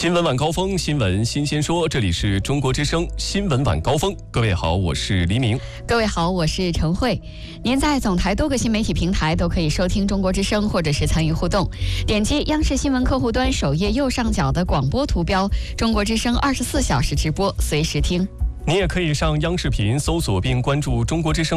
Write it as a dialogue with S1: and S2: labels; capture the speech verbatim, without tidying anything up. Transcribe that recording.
S1: 新闻晚高峰，新闻新鲜说，这里是中国之声新闻晚高峰。各位好，我是黎明。
S2: 各位好，我是陈慧。您在总台多个新媒体平台都可以收听中国之声，或者是参与互动。点击央视新闻客户端首页右上角的广播图标，中国之声二十四小时直播，随时听。
S1: 你也可以上央视频搜索并关注中国之声